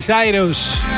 Cyrus.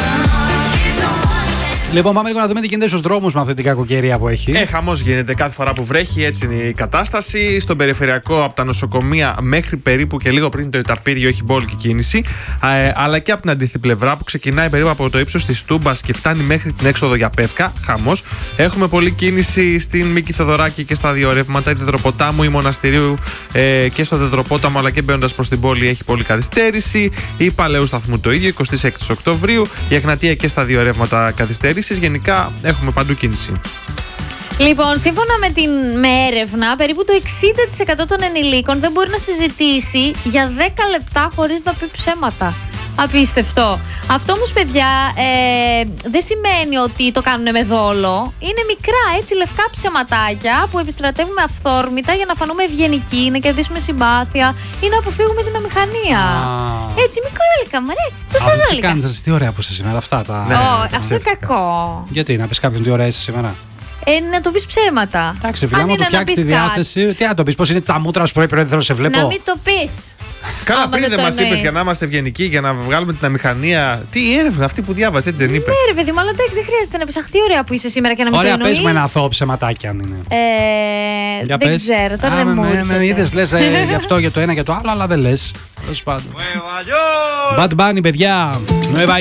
Λοιπόν, πάμε λίγο να δούμε τι γίνεται στους δρόμους με αυτή την κακοκαιρία που έχει. Χαμός γίνεται κάθε φορά που βρέχει, έτσι είναι η κατάσταση. Στον περιφερειακό, από τα νοσοκομεία μέχρι περίπου και λίγο πριν το Ιταπήριο, έχει μπόλικη κίνηση. Αλλά και από την αντίθετη πλευρά που ξεκινάει περίπου από το ύψος της Τούμπας και φτάνει μέχρι την έξοδο για Πεύκα. Χαμός. Έχουμε πολλή κίνηση στην Μίκη Θοδωράκη και στα δύο ρεύματα, η Τετροποτάμου, η Μοναστηρίου και στο Τετροπόταμο, αλλά και μπαίνοντας προς την πόλη έχει πολλή καθυστέρηση. Η Παλαιού Σταθμού το ίδιο, 26 Οκτωβρίου. Η Εγνατία και στα δύο ρεύματα καθυστέρηση. Γενικά έχουμε παντού κίνηση. Λοιπόν, σύμφωνα με έρευνα, περίπου το 60% των ενηλίκων δεν μπορεί να συζητήσει για 10 λεπτά χωρίς να πει ψέματα. Απίστευτο. Αυτό όμως, παιδιά, δεν σημαίνει ότι το κάνουν με δόλο. Είναι μικρά, έτσι, λευκά ψεματάκια που επιστρατεύουμε αυθόρμητα για να φανούμε ευγενικοί, να κερδίσουμε συμπάθεια ή να αποφύγουμε την αμηχανία. Έτσι, μικρόλικα, μωρέ, έτσι. Το σαδόλικα. Τι κάνεις, τι ωραία που είσαι σήμερα, αυτά τα. Αυτό είναι κακό. Γιατί, να πεις κάποιον τι ωραία είσαι σήμερα? Να το πεις ψέματα. Εντάξει, φίλε, άμα το φτιάξει τη διάθεση. Τι να το πεις, πώς είναι τα μούτρα σου πρωί-πρωί, δεν θέλω να σε βλέπω. Να μην το πεις. Καλά, πριν δεν μας είπες για να είμαστε ευγενικοί, για να βγάλουμε την αμηχανία. Τι έρευνα αυτή που διάβασε, έτσι δεν είπε? Ναι, ρε παιδί μου, αλλά εντάξει, δεν χρειάζεται να πεις. Αχ, τι ωραία που είσαι σήμερα και να μην το εννοείς. Ωραία, πες με ένα αθώο ψεματάκι αν είναι. Δεν ξέρω, τώρα δεν μου έρχεται. Είδες, λες γι' αυτό, για το ένα, για το άλλο, αλλά δεν λες. Τέλος πάντων. Bad Bunny, παιδιά.